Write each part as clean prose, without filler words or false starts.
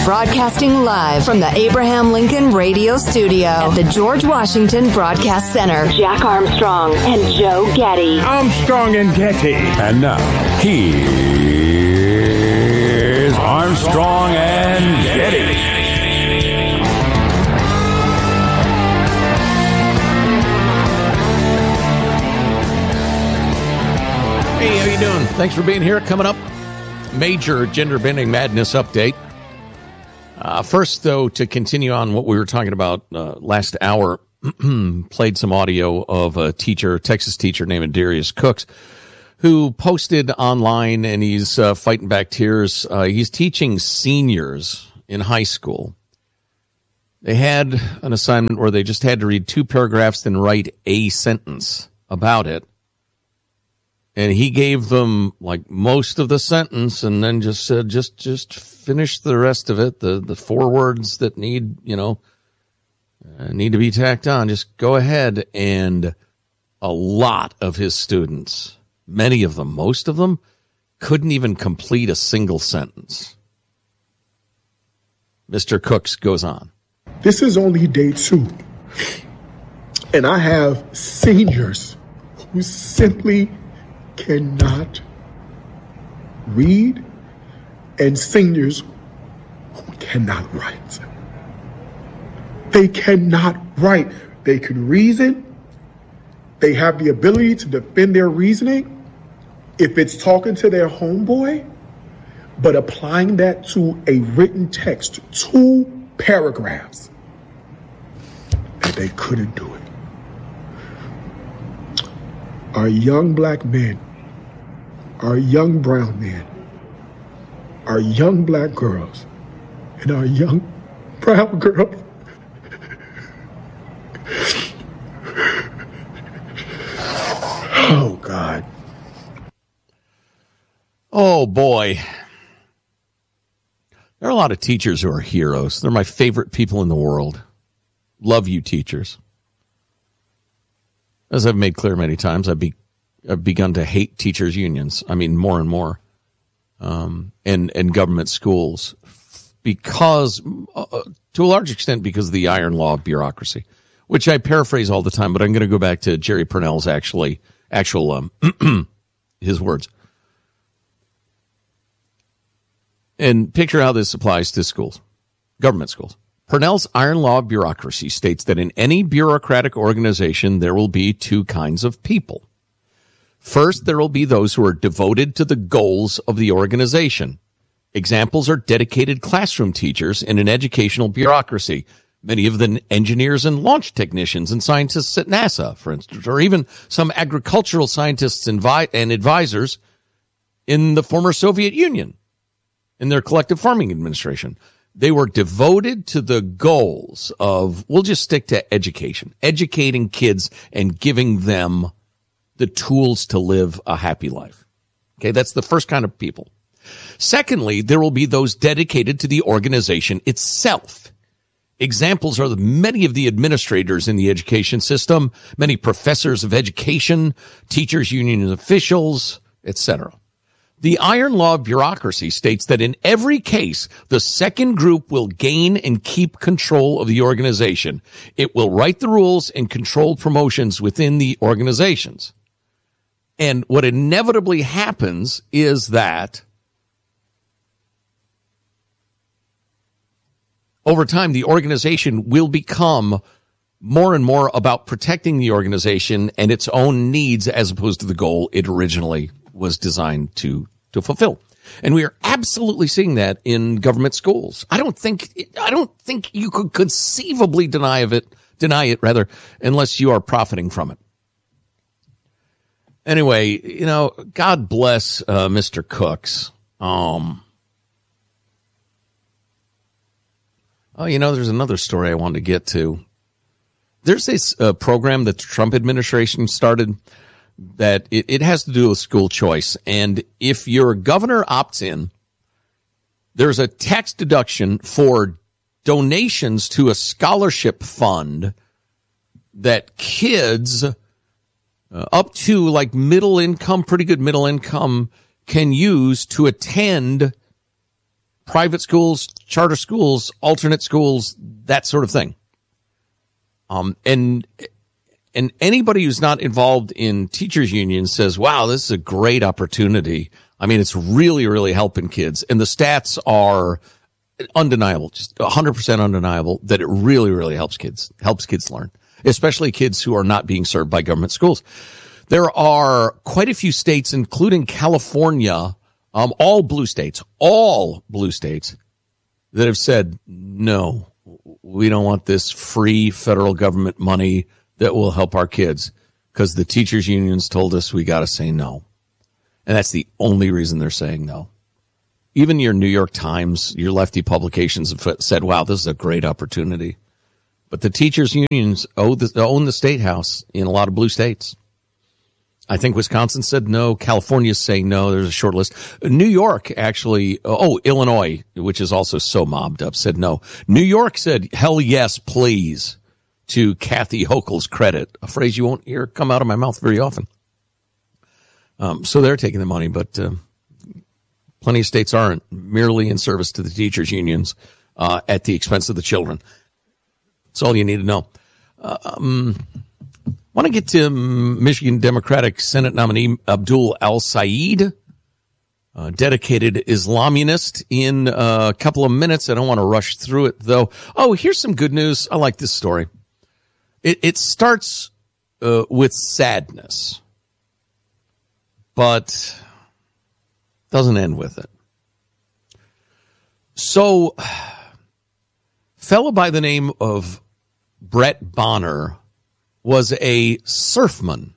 broadcasting live from the Abraham Lincoln Radio Studio at the George Washington Broadcast Center. Jack Armstrong and Joe Getty. Armstrong and Getty. And now, here's Armstrong and Getty. Hey, how you doing? Thanks for being here. Coming up, major gender-bending madness update. First, though, to continue on what we were talking about last hour, played some audio of a teacher, Texas teacher named Darius Cooks, who posted online, and he's fighting back tears. He's teaching seniors in high school. They had an assignment where they just had to read 2 paragraphs, then write a sentence about it. And he gave them like most of the sentence and then just said, just finish the rest of it. The 4 words that need to be tacked on. Just go ahead. And a lot of his students, many of them, most of them, couldn't even complete a single sentence. Mr. Cooks goes on. This is only day 2. And I have seniors who simply cannot read, and seniors who cannot write. They cannot write. They can reason. They have the ability to defend their reasoning if it's talking to their homeboy, but applying that to a written text, 2 paragraphs, and they couldn't do it. Our young black men, our young brown men, our young black girls, and our young brown girls. Oh, God. Oh, boy. There are a lot of teachers who are heroes. They're my favorite people in the world. Love you, teachers. As I've made clear many times, I've begun to hate teachers' unions. I mean, more and more, and government schools, because, to a large extent, because of the iron law of bureaucracy, which I paraphrase all the time. But I'm going to go back to Jerry Purnell's actual his words, and picture how this applies to schools, government schools. Purnell's iron law of bureaucracy states that in any bureaucratic organization, there will be 2 kinds of people. First, there will be those who are devoted to the goals of the organization. Examples are dedicated classroom teachers in an educational bureaucracy, many of the engineers and launch technicians and scientists at NASA, for instance, or even some agricultural scientists and advisors in the former Soviet Union, in their collective farming administration. They were devoted to the goals of, we'll just stick to education, educating kids and giving them the tools to live a happy life. Okay, that's the first kind of people. Secondly, there will be those dedicated to the organization itself. Examples are many of the administrators in the education system, many professors of education, teachers union officials, etc. The iron law of bureaucracy states that in every case, the second group will gain and keep control of the organization. It will write the rules and control promotions within the organizations. And what inevitably happens is that over time, the organization will become more and more about protecting the organization and its own needs as opposed to the goal it originally was designed to fulfill. And we are absolutely seeing that in government schools. I don't think you could conceivably deny it unless you are profiting from it. Anyway, God bless Mr. Cooks. There's another story I wanted to get to. There's this program that the Trump administration started that it has to do with school choice. And if your governor opts in, there's a tax deduction for donations to a scholarship fund that kids up to like middle income, pretty good middle income, can use to attend private schools, charter schools, alternate schools, that sort of thing. And anybody who's not involved in teachers unions says, wow, this is a great opportunity. I mean, it's really, really helping kids. And the stats are undeniable, just 100% undeniable that it really, really helps kids learn, especially kids who are not being served by government schools. There are quite a few states, including California, all blue states, that have said, no, we don't want this free federal government money that will help our kids, because the teachers unions told us we got to say no. And that's the only reason they're saying no. Even your New York Times, your lefty publications have said, wow, this is a great opportunity. But the teachers unions own the state house in a lot of blue states. I think Wisconsin said no. California's saying no. There's a short list. New York actually, Illinois, which is also so mobbed up, said no. New York said, hell yes, please, to Kathy Hochul's credit, a phrase you won't hear come out of my mouth very often. So they're taking the money, but plenty of states aren't, merely in service to the teachers unions at the expense of the children. That's all you need to know. Want to get to Michigan Democratic Senate nominee Abdul El-Sayed, dedicated Islamist, in a couple of minutes. I don't want to rush through it, though. Oh, here's some good news. I like this story. It starts with sadness, but doesn't end with it. So, fellow by the name of Brett Bonner was a surfman.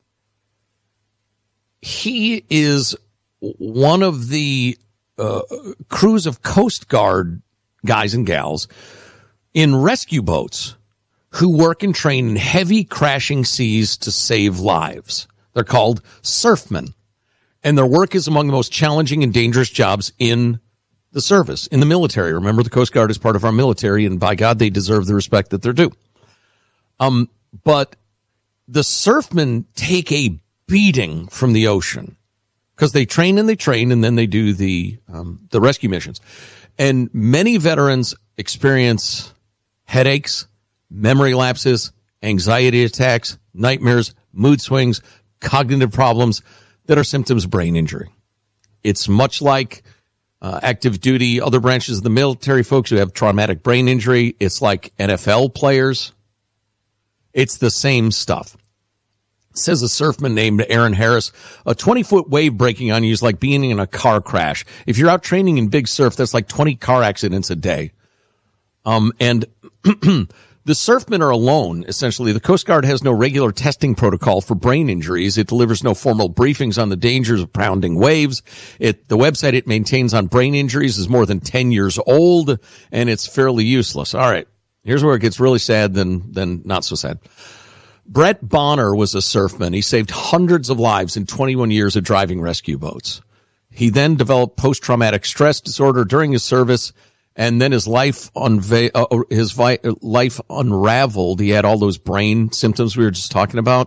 He is one of the crews of Coast Guard guys and gals in rescue boats who work and train in heavy crashing seas to save lives. They're called surfmen. And their work is among the most challenging and dangerous jobs in the service, in the military. Remember, the Coast Guard is part of our military, and by God, they deserve the respect that they're due. But the surfmen take a beating from the ocean because they train, and then they do the rescue missions. And many veterans experience headaches, memory lapses, anxiety attacks, nightmares, mood swings, cognitive problems that are symptoms of brain injury. It's much like active duty, other branches of the military, folks who have traumatic brain injury. It's like NFL players. It's the same stuff. Says a surfman named Aaron Harris, a 20-foot wave breaking on you is like being in a car crash. If you're out training in big surf, that's like 20 car accidents a day. And the surfmen are alone, essentially. The Coast Guard has no regular testing protocol for brain injuries. It delivers no formal briefings on the dangers of pounding waves. The website it maintains on brain injuries is more than 10 years old, and it's fairly useless. All right, here's where it gets really sad, then not so sad. Brett Bonner was a surfman. He saved hundreds of lives in 21 years of driving rescue boats. He then developed post-traumatic stress disorder during his service, and then his life unraveled. He had all those brain symptoms we were just talking about.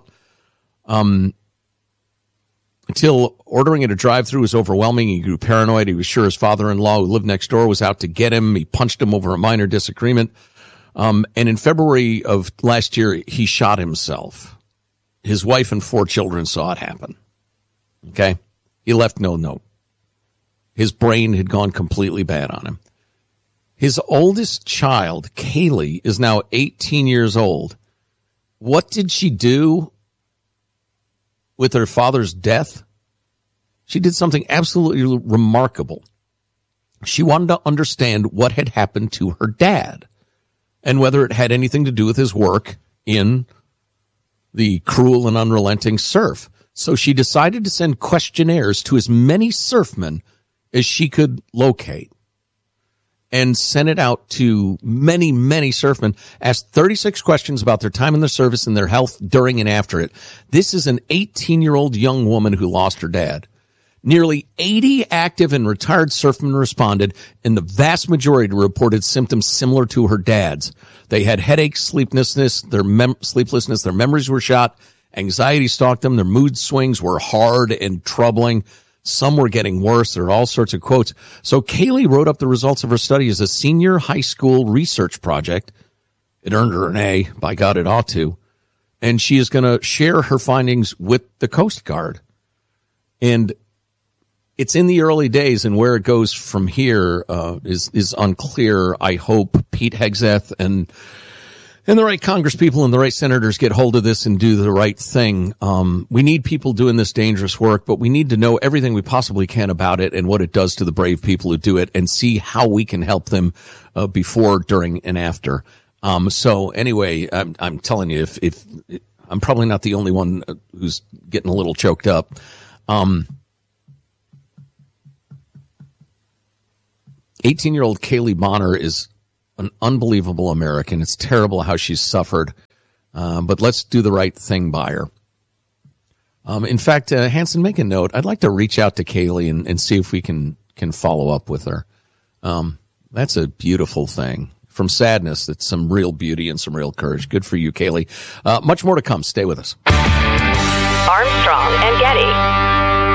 Until ordering at a drive-thru was overwhelming. He grew paranoid. He was sure his father-in-law, who lived next door, was out to get him. He punched him over a minor disagreement. And in February of last year, he shot himself. His wife and 4 children saw it happen. Okay? He left no note. His brain had gone completely bad on him. His oldest child, Kaylee, is now 18 years old. What did she do with her father's death? She did something absolutely remarkable. She wanted to understand what had happened to her dad and whether it had anything to do with his work in the cruel and unrelenting surf. So she decided to send questionnaires to as many surfmen as she could locate, and sent it out to many, many surfmen, asked 36 questions about their time in the service and their health during and after it. This is an 18-year-old young woman who lost her dad. Nearly 80 active and retired surfmen responded, and the vast majority reported symptoms similar to her dad's. They had headaches, sleeplessness, their memories were shot, anxiety stalked them, their mood swings were hard and troubling. Some were getting worse. There are all sorts of quotes. So Kaylee wrote up the results of her study as a senior high school research project. It earned her an A. By God, it ought to. And she is going to share her findings with the Coast Guard. And it's in the early days, and where it goes from here is unclear. I hope Pete Hegseth and the right congresspeople and the right senators get hold of this and do the right thing. We need people doing this dangerous work, but we need to know everything we possibly can about it and what it does to the brave people who do it, and see how we can help them before, during, and after. So anyway, I'm telling you, if I'm probably not the only one who's getting a little choked up. 18-year-old Kaylee Bonner is an unbelievable American. It's terrible how she's suffered, but let's do the right thing by her. In fact, Hanson, make a note. I'd like to reach out to Kaylee and see if we can follow up with her. That's a beautiful thing. From sadness, that's some real beauty and some real courage. Good for you, Kaylee. Much more to come. Stay with us. Armstrong and Getty.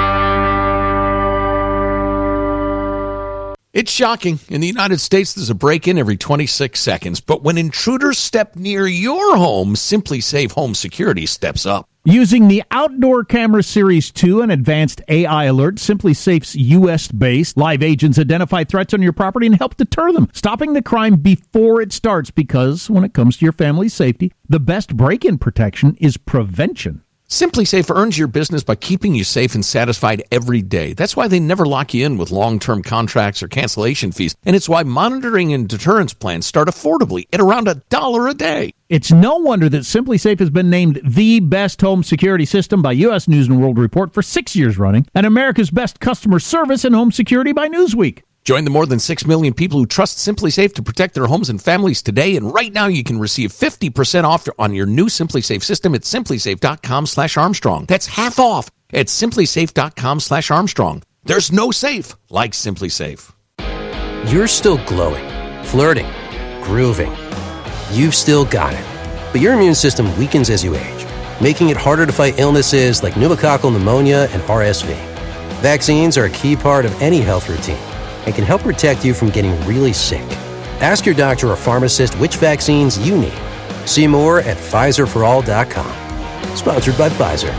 It's shocking. In the United States, there's a break-in every 26 seconds. But when intruders step near your home, Simply Safe Home Security steps up. Using the Outdoor Camera Series 2 and advanced AI alert, Simply Safe's U.S.-based live agents identify threats on your property and help deter them, stopping the crime before it starts. Because when it comes to your family's safety, the best break-in protection is prevention. Simply Safe earns your business by keeping you safe and satisfied every day. That's why they never lock you in with long-term contracts or cancellation fees. And it's why monitoring and deterrence plans start affordably at around $1 a day. It's no wonder that Simply Safe has been named the best home security system by U.S. News & World Report for 6 years running, and America's best customer service and home security by Newsweek. Join the more than 6 million people who trust Simply Safe to protect their homes and families today. And right now you can receive 50% off on your new Simply Safe system at simplysafe.com/Armstrong. That's half off at simplysafe.com/Armstrong. There's no safe like Simply Safe. You're still glowing, flirting, grooving. You've still got it. But your immune system weakens as you age, making it harder to fight illnesses like pneumococcal pneumonia and RSV. Vaccines are a key part of any health routine and can help protect you from getting really sick. Ask your doctor or pharmacist which vaccines you need. See more at PfizerForAll.com. Sponsored by Pfizer.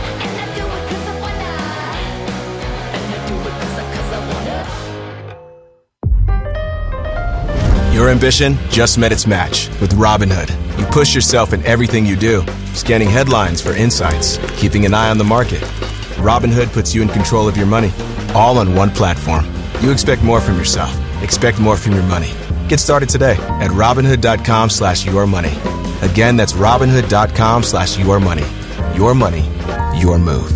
Your ambition just met its match with Robinhood. You push yourself in everything you do, scanning headlines for insights, keeping an eye on the market. Robinhood puts you in control of your money, all on one platform. You expect more from yourself. Expect more from your money. Get started today at Robinhood.com/yourmoney. Again, that's Robinhood.com/yourmoney. Your money, your move.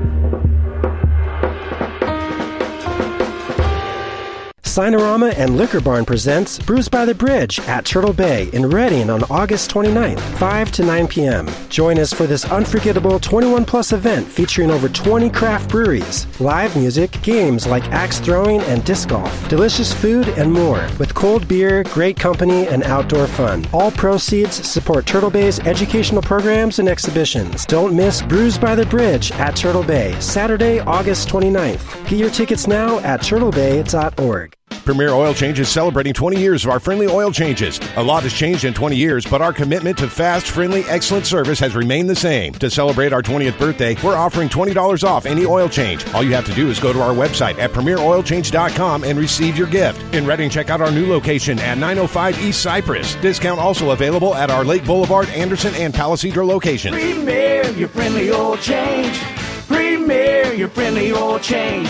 Sinorama and Liquor Barn presents Brews by the Bridge at Turtle Bay in Reading on August 29th, 5 to 9 p.m. Join us for this unforgettable 21-plus event featuring over 20 craft breweries, live music, games like axe throwing and disc golf, delicious food, and more, with cold beer, great company, and outdoor fun. All proceeds support Turtle Bay's educational programs and exhibitions. Don't miss Brews by the Bridge at Turtle Bay, Saturday, August 29th. Get your tickets now at turtlebay.org. Premier Oil Change is celebrating 20 years of our friendly oil changes. A lot has changed in 20 years, but our commitment to fast, friendly, excellent service has remained the same. To celebrate our 20th birthday, we're offering $20 off any oil change. All you have to do is go to our website at premieroilchange.com and receive your gift. In Reading, check out our new location at 905 East Cypress. Discount also available at our Lake Boulevard, Anderson, and Palisadro locations. Premier, your friendly oil change. Premier, your friendly oil change.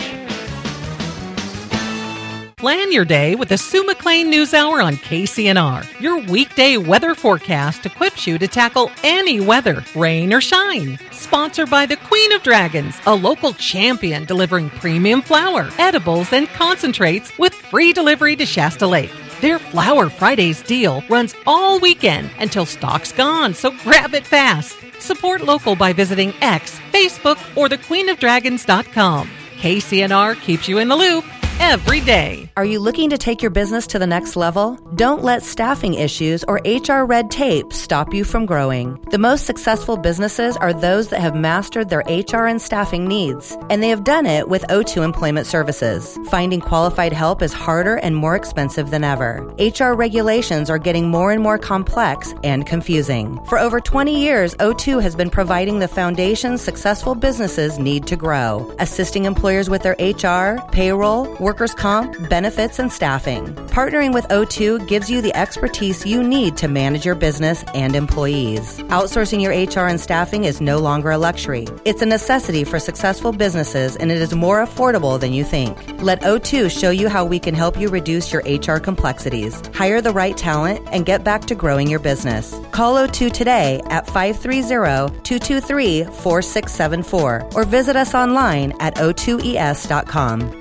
Plan your day with the Sue McLean News Hour on KCNR. Your weekday weather forecast equips you to tackle any weather, rain or shine. Sponsored by the Queen of Dragons, a local champion delivering premium flour, edibles, and concentrates with free delivery to Shasta Lake. Their Flower Fridays deal runs all weekend until stock's gone, so grab it fast. Support local by visiting X, Facebook, or thequeenofdragons.com. KCNR keeps you in the loop. every day. Are you looking to take your business to the next level? Don't let staffing issues or HR red tape stop you from growing. The most successful businesses are those that have mastered their HR and staffing needs, and they have done it with O2 Employment Services. Finding qualified help is harder and more expensive than ever. HR regulations are getting more and more complex and confusing. For over 20 years, O2 has been providing the foundation successful businesses need to grow, assisting employers with their HR, payroll, workers' comp, benefits, and staffing. Partnering with O2 gives you the expertise you need to manage your business and employees. Outsourcing your HR and staffing is no longer a luxury. It's a necessity for successful businesses, and it is more affordable than you think. Let O2 show you how we can help you reduce your HR complexities, hire the right talent, and get back to growing your business. Call O2 today at 530-223-4674 or visit us online at o2es.com.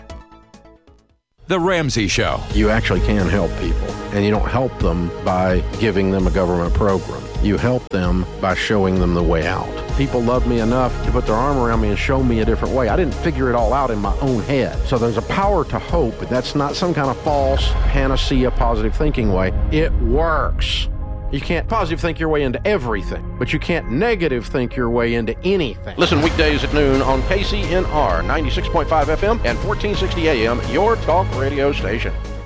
The Ramsey Show. You actually can help people, and you don't help them by giving them a government program. You help them by showing them the way out. People love me enough to put their arm around me and show me a different way. I didn't figure it all out in my own head. So there's a power to hope. That's not some kind of false panacea positive thinking way. It works. You can't positive think your way into everything, but you can't negative think your way into anything. Listen weekdays at noon on KCNR 96.5 FM and 1460 AM, your talk radio station.